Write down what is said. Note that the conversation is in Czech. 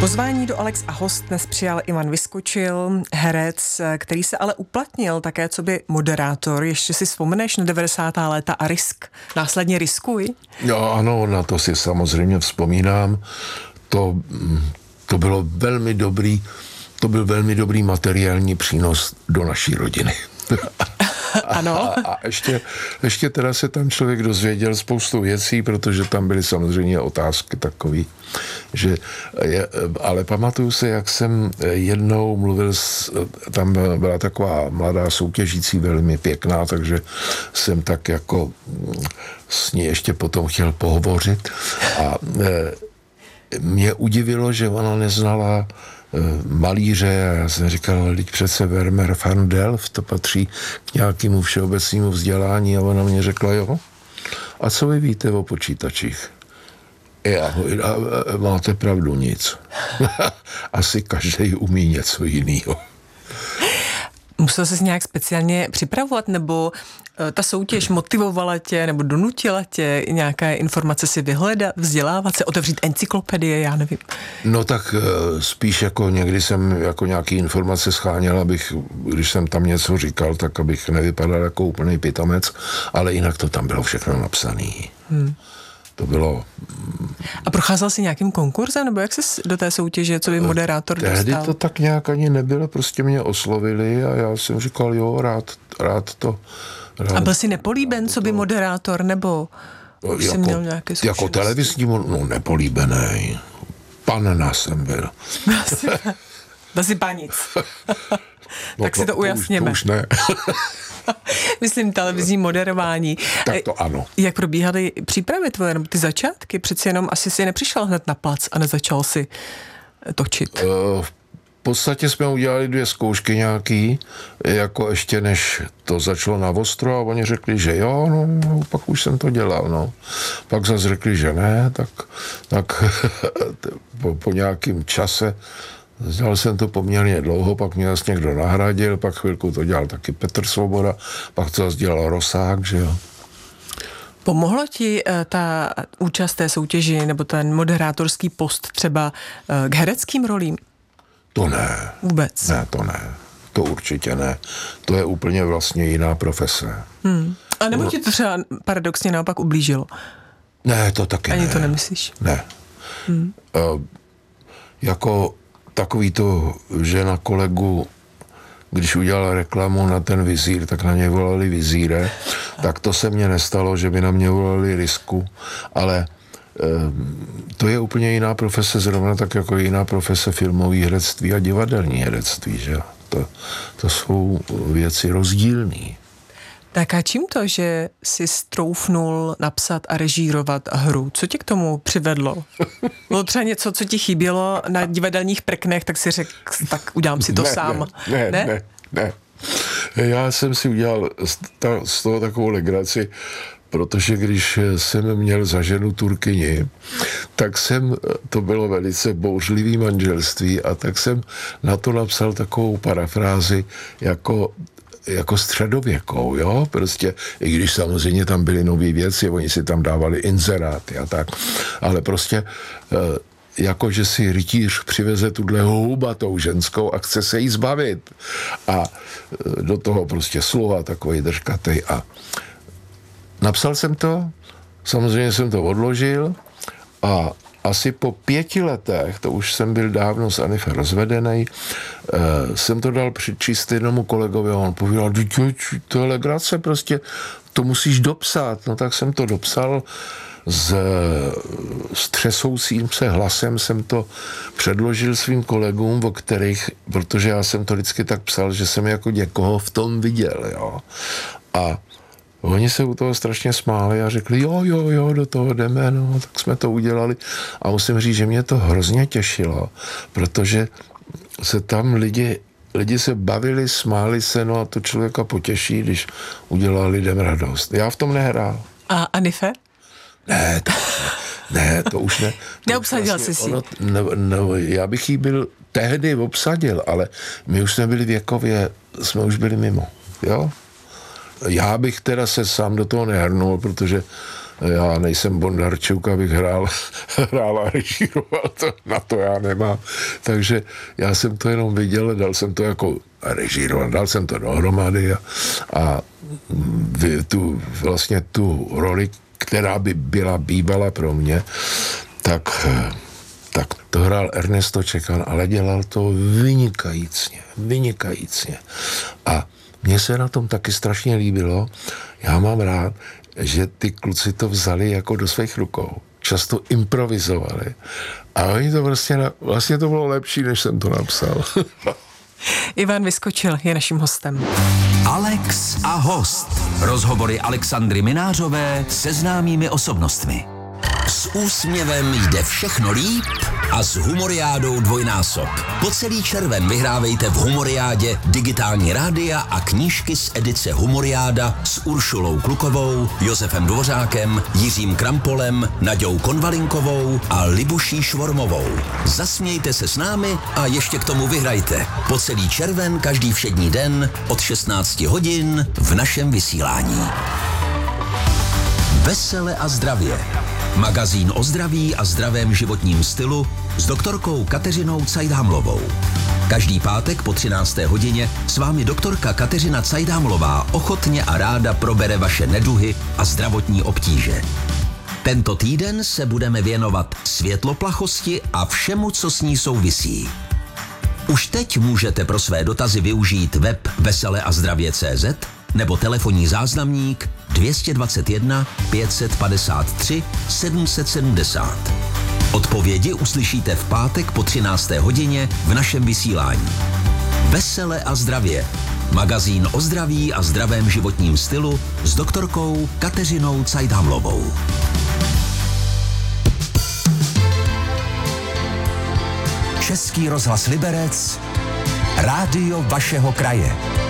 Pozvání do Alex a host dnes přijal Ivan Vyskočil, herec, který se ale uplatnil také coby moderátor. Ještě si vzpomeneš na 90. léta a Risk, následně Riskuj? Jo, ano, na to si samozřejmě vzpomínám. To bylo velmi dobrý, to byl velmi dobrý materiální přínos do naší rodiny. Ano. A ještě teda se tam člověk dozvěděl spoustu věcí, protože tam byly samozřejmě otázky takový, že ale pamatuju se, jak jsem jednou mluvil tam byla taková mladá soutěžící, velmi pěkná, takže jsem tak jako s ní ještě potom chtěl pohovořit a mě udivilo, že ona neznala malíře a já jsem říkal, teď přece Vermeer van Delft, to patří k nějakému všeobecnému vzdělání a ona mě řekla, jo, a co vy víte o počítačích? A máte pravdu, nic. Asi každý umí něco jiného. Musel ses nějak speciálně připravovat, nebo ta soutěž motivovala tě, nebo donutila tě nějaké informace si vyhledat, vzdělávat se, otevřít encyklopedie, já nevím. No tak spíš jako někdy jsem jako nějaký informace scháněl, abych, když jsem tam něco říkal, tak abych nevypadal jako úplný pitomec, ale jinak to tam bylo všechno napsaný. To bylo... A procházel jsi nějakým konkurzem, nebo jak jsi do té soutěže, co by moderátor dostal? Tehdy to tak nějak ani nebylo, prostě mě oslovili a já jsem říkal, jo, rád to. A byl jsi nepolíben, co by moderátor, nebo už jsi měl nějaké zkušenosti? Jako televizní, no nepolíbený. Panna jsem byl. Byl jsi panic. No tak si to ujasněme. To už ne. Myslím televizní moderování. Tak to ano. Jak probíhaly přípravy tvoje, nebo ty začátky? Přeci jenom asi si nepřišel hned na plac a nezačal si točit. V podstatě jsme udělali 2 zkoušky nějaký, jako ještě než to začalo na ostro a oni řekli, že jo, no, pak už jsem to dělal, no. Pak zase řekli, že ne, tak po nějakým čase dělal jsem to poměrně dlouho, pak mě zase někdo nahradil, pak chvilku to dělal taky Petr Svoboda, pak to zase dělal Rosák, že jo. Pomohlo ti ta účast té soutěži nebo ten moderátorský post třeba k hereckým rolím? To ne. Vůbec? Ne, to ne. To určitě ne. To je úplně vlastně jiná profese. A nebo ti to třeba paradoxně naopak ublížilo? Ne, to taky Ani ne. to nemyslíš? Ne. Jako takový to, že na kolegu, když udělal reklamu na ten vizír, tak na něj volali vizíre, tak to se mně nestalo, že by na mě volali Risku, ale to je úplně jiná profese, zrovna tak jako jiná profese filmový herectví a divadelní herectví, že to jsou věci rozdílný. Tak a čím to, že jsi stroufnul napsat a režírovat hru? Co tě k tomu přivedlo? Bylo třeba něco, co ti chybělo na divadelních prknech, tak si řekl, tak udělám si to sám. Ne. Já jsem si udělal z toho takovou legraci, protože když jsem měl za ženu Turkyni, tak to bylo velice bouřlivý manželství a tak jsem na to napsal takovou parafrázi jako středověkou, jo, prostě, i když samozřejmě tam byly nové věci, oni si tam dávali inzeráty a tak, ale prostě jako, že si rytíř přiveze tuhle houbatou ženskou a chce se jí zbavit a do toho prostě slova takový držkatej a napsal jsem to, samozřejmě jsem to odložil a asi po 5 letech, to už jsem byl dávno s Anife rozvedený, jsem to dal přečíst jednomu kolegovi a on povídal, to je legrace, prostě to musíš dopsat. No tak jsem to dopsal, s třesoucím se hlasem jsem to předložil svým kolegům, o kterých, protože já jsem to vždycky tak psal, že jsem jako někoho v tom viděl, jo. A oni se u toho strašně smáli a řekli, jo, do toho jdeme, no, tak jsme to udělali. A musím říct, že mě to hrozně těšilo, protože se tam lidi se bavili, smáli se, no a to člověka potěší, když udělá lidem radost. Já v tom nehrál. A Anife? Ne, to už ne. Neobsadil jsi si. Já bych jí byl tehdy obsadil, ale my už jsme byli věkově, jsme už byli mimo, jo? Já bych teda se sám do toho nehrnul, protože Já nejsem Bondarčuk, abych hrál a režíroval, na to já nemám. Takže já jsem to jenom viděl, dal jsem to jako režíroval, dal jsem to dohromady a tu roli, která by byla bývala pro mě, tak to hrál Ernesto Čekan, ale dělal to vynikajícně. A mně se na tom taky strašně líbilo. Já mám rád, že ty kluci to vzali jako do svých rukou. Často improvizovali. A oni to vlastně to bylo lepší, než jsem to napsal. Ivan Vyskočil je naším hostem. Alex a host. Rozhovory Alexandry Minářové se známými osobnostmi. S úsměvem jde všechno líp a s Humoriádou dvojnásob. Po celý červen vyhrávejte v Humoriádě digitální rádia a knížky z edice Humoriáda s Uršulou Klukovou, Josefem Dvořákem, Jiřím Krampolem, Naďou Konvalinkovou a Libuší Švormovou. Zasmějte se s námi a ještě k tomu vyhrajte. Po celý červen každý všední den od 16 hodin v našem vysílání. Vesele a zdravě. Magazín o zdraví a zdravém životním stylu s doktorkou Kateřinou Cajdhamlovou. Každý pátek po 13. hodině s vámi doktorka Kateřina Cajdhamlová ochotně a ráda probere vaše neduhy a zdravotní obtíže. Tento týden se budeme věnovat světloplachosti a všemu, co s ní souvisí. Už teď můžete pro své dotazy využít web veseleazdravě.cz nebo telefonní záznamník 221 553 770. Odpovědi uslyšíte v pátek po 13. hodině v našem vysílání. Vesele a zdravě. Magazín o zdraví a zdravém životním stylu s doktorkou Kateřinou Cajdhamlovou. Český rozhlas Liberec, rádio vašeho kraje.